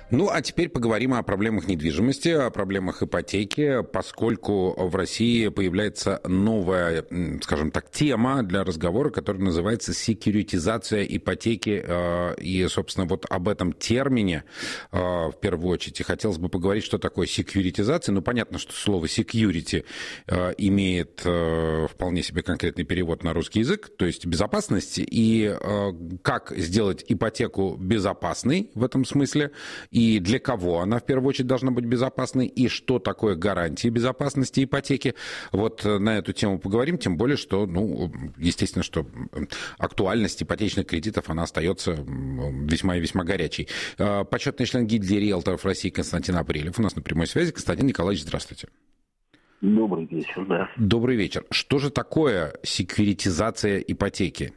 Ну, а теперь поговорим о проблемах недвижимости, о проблемах ипотеки, поскольку в России появляется новая, скажем так, тема для разговора, которая называется секьюритизация ипотеки. И, собственно, вот об этом термине в первую очередь и хотелось бы поговорить, что такое секьюритизация. Ну, понятно, что слово security имеет вполне себе конкретный перевод на русский язык, то есть безопасность, и как сделать ипотеку безопасной в этом смысле, и для кого она в первую очередь должна быть безопасной, и что такое гарантии безопасности ипотеки. Вот на эту тему поговорим, тем более, что, ну, естественно, что актуальность ипотечных кредитов, она остается весьма и весьма горячей. Почетный член гильдии риэлторов России Константин Апрелев у нас на прямой связи. Константин Николаевич, здравствуйте. Добрый вечер, да. Добрый вечер. Что же такое секьюритизация ипотеки?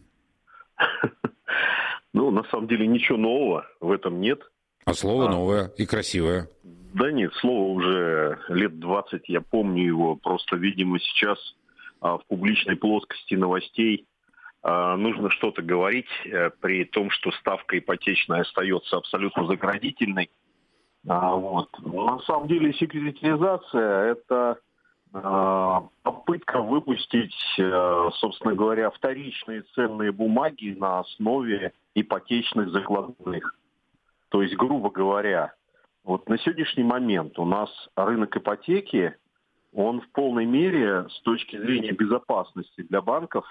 Ну, на самом деле, ничего нового в этом нет. А слово новое и красивое. Да нет, слово уже лет 20, я помню его. Просто, видимо, сейчас в публичной плоскости новостей нужно что-то говорить, при том, что ставка ипотечная остается абсолютно заградительной. Вот. На самом деле, секьюритизация – это попытка выпустить, собственно говоря, вторичные ценные бумаги на основе ипотечных закладных. То есть, грубо говоря, вот на сегодняшний момент у нас рынок ипотеки, он в полной мере с точки зрения безопасности для банков,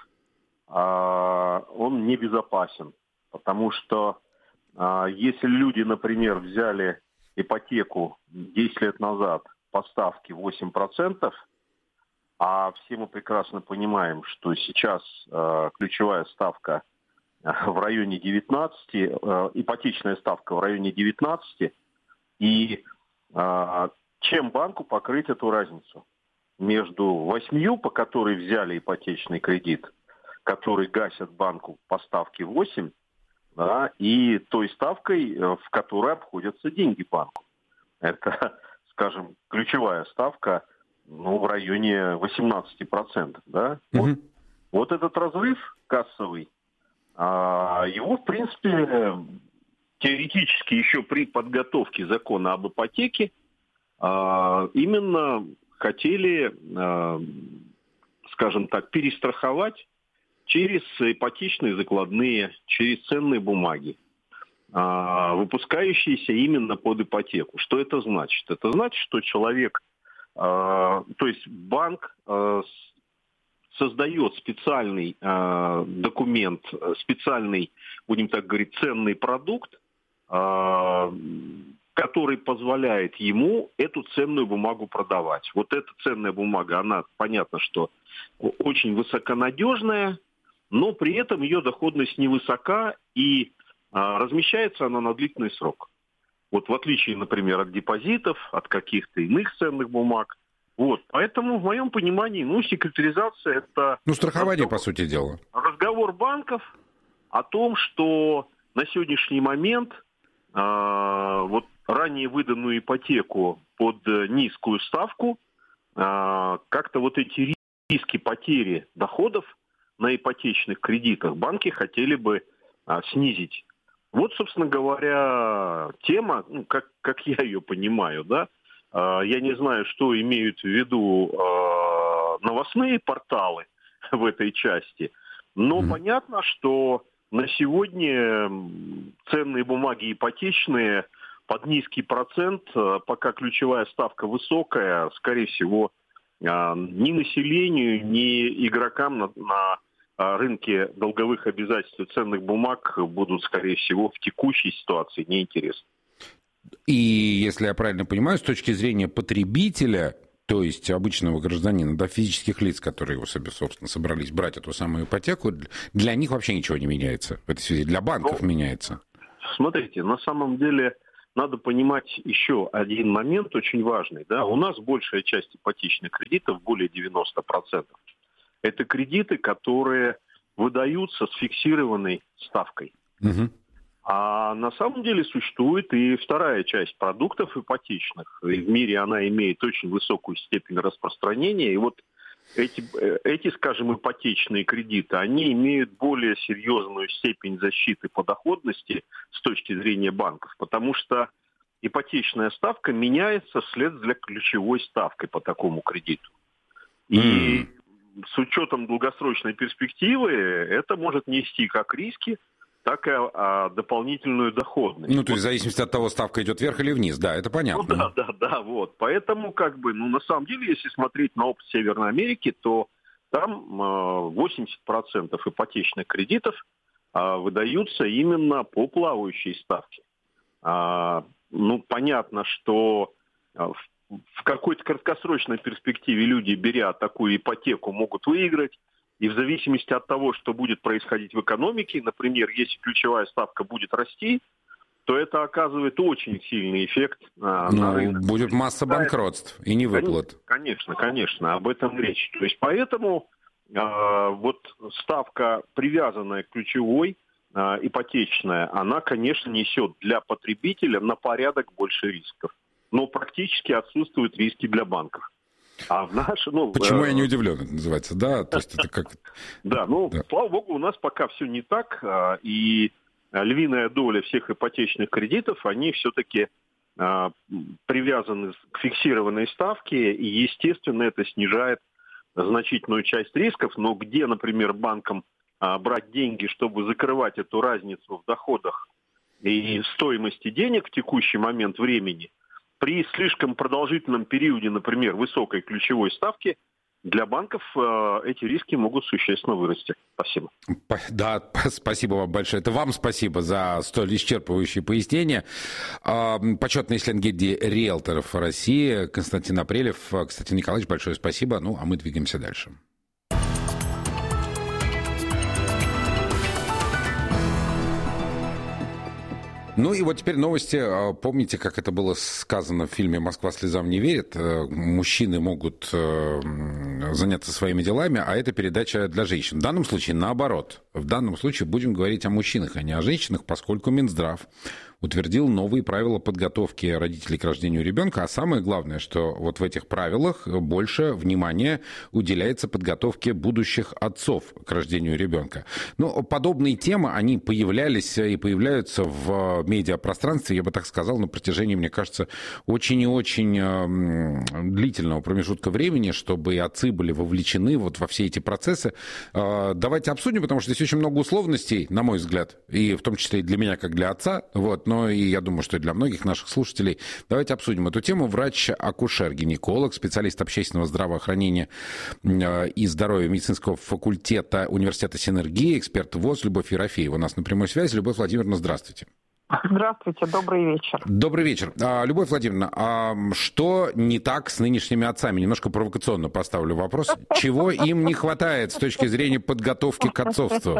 он небезопасен. Потому что если люди, например, взяли ипотеку 10 лет назад по ставке 8%, а все мы прекрасно понимаем, что сейчас ключевая ставка в районе 19, ипотечная ставка в районе 19, и чем банку покрыть эту разницу между 8, по которой взяли ипотечный кредит, который гасят банку по ставке 8, да, и той ставкой, в которой обходятся деньги банку. Это, скажем, ключевая ставка, ну, в районе 18%. Да? Вот этот разрыв кассовый, его, в принципе, теоретически еще при подготовке закона об ипотеке именно хотели, скажем так, перестраховать через ипотечные закладные, через ценные бумаги, выпускающиеся именно под ипотеку. Что это значит? Это значит, что человек, то есть банк создает специальный документ, специальный, будем так говорить, ценный продукт, который позволяет ему эту ценную бумагу продавать. Вот эта ценная бумага, она, понятно, что очень высоконадежная, но при этом ее доходность невысока, и размещается она на длительный срок. Вот в отличие, например, от депозитов, от каких-то иных ценных бумаг. Вот. Поэтому, в моем понимании, секьюритизация – это… страхование, по сути дела. Разговор банков о том, что на сегодняшний момент вот ранее выданную ипотеку под низкую ставку, как-то вот эти риски потери доходов на ипотечных кредитах банки хотели бы снизить. Вот, собственно говоря, тема, как я ее понимаю, да, я не знаю, что имеют в виду новостные порталы в этой части, но понятно, что на сегодня ценные бумаги ипотечные под низкий процент, пока ключевая ставка высокая, скорее всего, ни населению, ни игрокам на рынке долговых обязательств и ценных бумаг будут, скорее всего, в текущей ситуации неинтересны. И, если я правильно понимаю, с точки зрения потребителя, то есть обычного гражданина, да, физических лиц, которые, собственно, собрались брать эту самую ипотеку, для них вообще ничего не меняется в этой связи, для банков меняется. Смотрите, на самом деле надо понимать еще один момент очень важный. Да? У нас большая часть ипотечных кредитов, более 90%, это кредиты, которые выдаются с фиксированной ставкой. А на самом деле существует и вторая часть продуктов ипотечных. И в мире она имеет очень высокую степень распространения. И вот эти, скажем, ипотечные кредиты, они имеют более серьезную степень защиты по доходности с точки зрения банков. Потому что ипотечная ставка меняется вслед за ключевой ставкой по такому кредиту. И с учетом долгосрочной перспективы это может нести как риски, так и дополнительную доходность. Ну, то есть в зависимости от того, ставка идет вверх или вниз, да, это понятно. Ну, да, вот. Поэтому, на самом деле, если смотреть на опыт Северной Америки, то там 80% ипотечных кредитов выдаются именно по плавающей ставке. Понятно, что в какой-то краткосрочной перспективе люди, беря такую ипотеку, могут выиграть. И в зависимости от того, что будет происходить в экономике, например, если ключевая ставка будет расти, то это оказывает очень сильный эффект на рынок. Будет масса банкротств и невыплат. Конечно, об этом речь. То есть поэтому ставка, привязанная к ключевой, ипотечная, она, конечно, несет для потребителя на порядок больше рисков. Но практически отсутствуют риски для банков. А Почему я не удивлен, это называется, да? То есть это как... Да, слава богу, у нас пока все не так, и львиная доля всех ипотечных кредитов, они все-таки привязаны к фиксированной ставке, и, естественно, это снижает значительную часть рисков, но где, например, банкам брать деньги, чтобы закрывать эту разницу в доходах и стоимости денег в текущий момент времени, при слишком продолжительном периоде, например, высокой ключевой ставки, для банков эти риски могут существенно вырасти. Спасибо. Да, спасибо вам большое. Это вам спасибо за столь исчерпывающее пояснение. Почетный член гильдии риэлторов России Константин Апрелев. Константин Николаевич, большое спасибо. А мы двигаемся дальше. И вот теперь новости. Помните, как это было сказано в фильме «Москва слезам не верит»? Мужчины могут заняться своими делами, а это передача для женщин. В данном случае наоборот. В данном случае будем говорить о мужчинах, а не о женщинах, поскольку Минздрав утвердил новые правила подготовки родителей к рождению ребенка. А самое главное, что вот в этих правилах больше внимания уделяется подготовке будущих отцов к рождению ребенка. Подобные темы, они появлялись и появляются в медиапространстве, я бы так сказал, на протяжении, мне кажется, очень и очень длительного промежутка времени, чтобы и отцы были вовлечены вот во все эти процессы. Давайте обсудим, потому что здесь очень много условностей, на мой взгляд, и в том числе и для меня, как для отца, но и я думаю, что и для многих наших слушателей. Давайте обсудим эту тему. Врач-акушер, гинеколог, специалист общественного здравоохранения и здоровья медицинского факультета Университета Синергии, эксперт ВОЗ Любовь Ерофеева у нас на прямой связи. Любовь Владимировна, здравствуйте. Здравствуйте, добрый вечер. Добрый вечер. Любовь Владимировна, что не так с нынешними отцами? Немножко провокационно поставлю вопрос. Чего им не хватает с точки зрения подготовки к отцовству?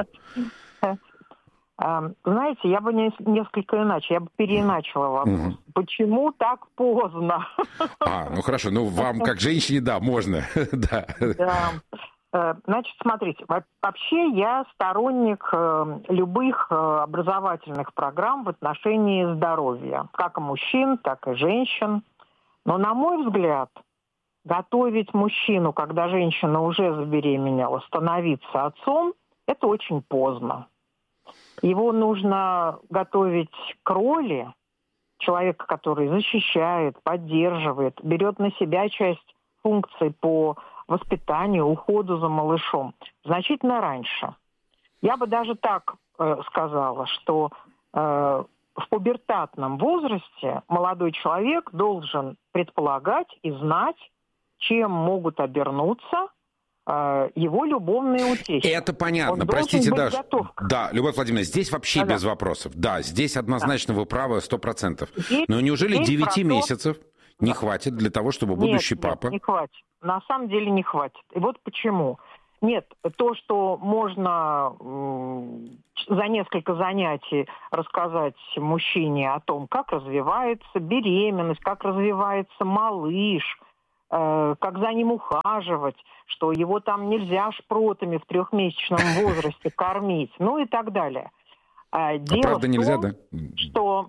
Знаете, я бы несколько иначе, я бы переиначила вопрос. Угу. Почему так поздно? Хорошо, вам как женщине, да, можно. Да. Значит, смотрите, вообще я сторонник любых образовательных программ в отношении здоровья, как и мужчин, так и женщин. Но, на мой взгляд, готовить мужчину, когда женщина уже забеременела, становиться отцом, это очень поздно. Его нужно готовить к роли человека, который защищает, поддерживает, берет на себя часть функций по воспитанию, уходу за малышом значительно раньше. Я бы даже так сказала, что в пубертатном возрасте молодой человек должен предполагать и знать, чем могут обернуться его любовные утехи. Это понятно. Простите, да, Любовь Владимировна, здесь вообще без вопросов. Да, здесь однозначно вы правы 100%. Но неужели 9 месяцев не хватит для того, чтобы будущий папа... Нет, не хватит. На самом деле не хватит. И вот почему. Нет, то, что можно за несколько занятий рассказать мужчине о том, как развивается беременность, как развивается малыш, как за ним ухаживать, что его там нельзя шпротами в 3-месячном возрасте кормить, и так далее. Дело правда нельзя, да? Что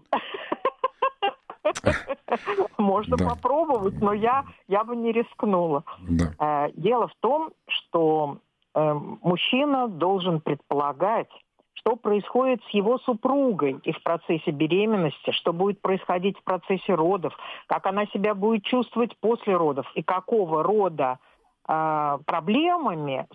можно попробовать, но я бы не рискнула. Да. Дело в том, что мужчина должен предполагать, что происходит с его супругой и в процессе беременности, что будет происходить в процессе родов, как она себя будет чувствовать после родов и какого рода с проблемами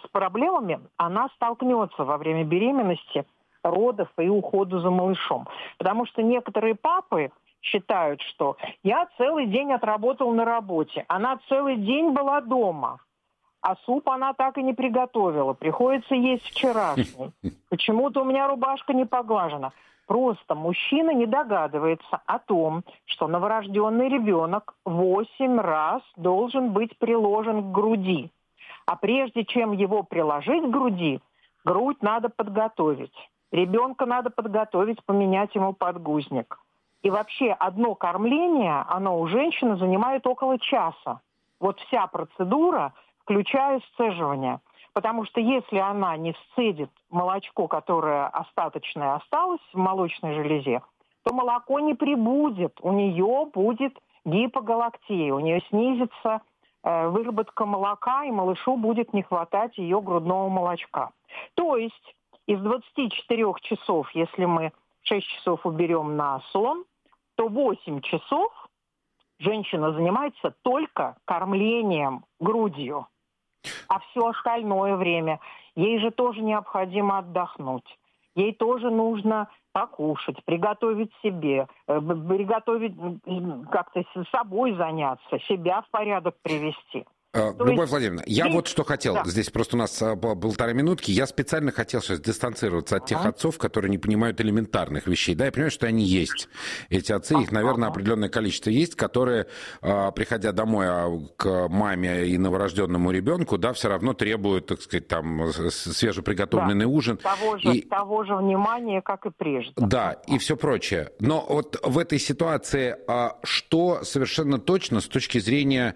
она столкнется во время беременности, родов и ухода за малышом. Потому что некоторые папы считают, что я целый день отработал на работе, она целый день была дома, а суп она так и не приготовила, приходится есть вчерашний. Почему-то у меня рубашка не поглажена. Просто мужчина не догадывается о том, что новорожденный ребенок 8 раз должен быть приложен к груди. А прежде чем его приложить к груди, грудь надо подготовить. Ребенка надо подготовить, поменять ему подгузник. И вообще одно кормление, оно у женщины занимает около часа. Вот вся процедура, включая сцеживание. Потому что если она не сцедит молочко, которое остаточное осталось в молочной железе, то молоко не прибудет. У нее будет гипогалактия, у нее снизится выработка молока, и малышу будет не хватать ее грудного молочка. То есть из 24 часов, если мы 6 часов уберем на сон, то 8 часов женщина занимается только кормлением грудью. А все остальное время ей же тоже необходимо отдохнуть. Ей тоже нужно покушать, приготовить себе, приготовить, как-то с собой заняться, себя в порядок привести. Любовь Владимировна, я вот что хотел. Да. Здесь просто у нас 1,5 минутки. Я специально хотел сейчас дистанцироваться от тех отцов, которые не понимают элементарных вещей. Да, я понимаю, что они есть. Эти отцы, их, наверное, определенное количество есть, которые, приходя домой к маме и новорожденному ребенку, да, все равно требуют, так сказать, там, свежеприготовленный ужин. Того же внимания, как и прежде. Да, и все прочее. Но вот в этой ситуации что совершенно точно с точки зрения...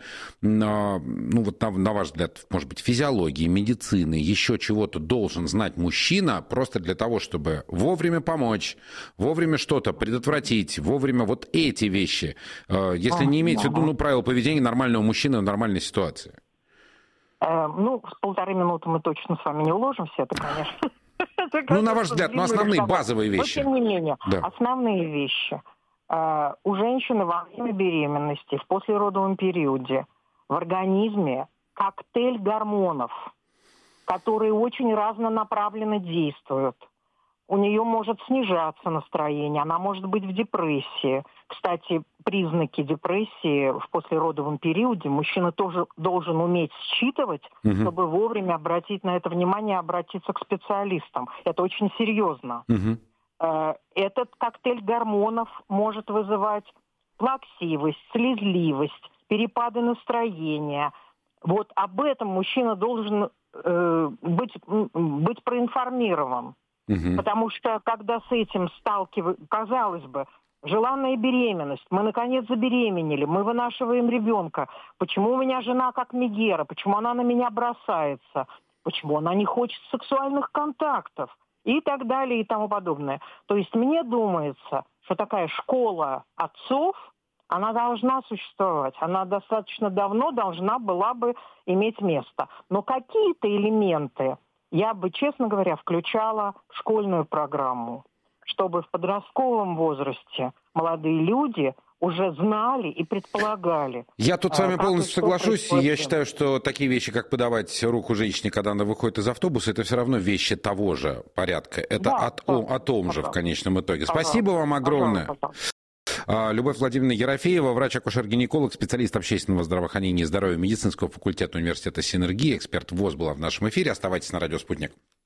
ну вот на ваш взгляд, может быть, физиологии, медицины, еще чего-то должен знать мужчина просто для того, чтобы вовремя помочь, вовремя что-то предотвратить, вовремя вот эти вещи, если не иметь в виду правила поведения нормального мужчины в нормальной ситуации? Ну, с 1,5 минуты мы точно с вами не уложимся, это, конечно... Ну, на ваш взгляд, основные базовые вещи. Но, тем не менее, основные вещи. У женщины во время беременности, в послеродовом периоде, в организме коктейль гормонов, которые очень разнонаправленно действуют. У нее может снижаться настроение, она может быть в депрессии. Кстати, признаки депрессии в послеродовом периоде мужчина тоже должен уметь считывать, чтобы вовремя обратить на это внимание, обратиться к специалистам. Это очень серьезно. Этот коктейль гормонов может вызывать плаксивость, слезливость, перепады настроения. Вот об этом мужчина должен быть проинформирован. Потому что, когда с этим сталкиваются, казалось бы, желанная беременность, мы наконец забеременели, мы вынашиваем ребенка. Почему у меня жена как Мегера? Почему она на меня бросается? Почему она не хочет сексуальных контактов? И так далее, и тому подобное. То есть мне думается, что такая школа отцов, она должна существовать. Она достаточно давно должна была бы иметь место. Но какие-то элементы я бы, честно говоря, включала в школьную программу, чтобы в подростковом возрасте молодые люди уже знали и предполагали. Я тут с вами полностью соглашусь. Я считаю, что такие вещи, как подавать руку женщине, когда она выходит из автобуса, это все равно вещи того же порядка. Это о том же в конечном итоге. Спасибо вам огромное. Любовь Владимировна Ерофеева, врач-акушер-гинеколог, специалист общественного здравоохранения и здоровья медицинского факультета университета Синергия, эксперт ВОЗ, была в нашем эфире. Оставайтесь на радио «Спутник».